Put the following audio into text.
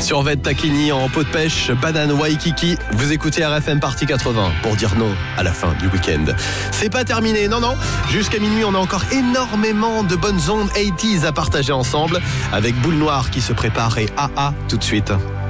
Survêt Taquini en peau de pêche, banane Waikiki. Vous écoutez RFM Party 80 pour dire non à la fin du week-end. C'est pas terminé, non. Jusqu'à minuit, on a encore énormément de bonnes ondes 80s à partager ensemble avec Boule Noire qui se prépare et AA tout de suite.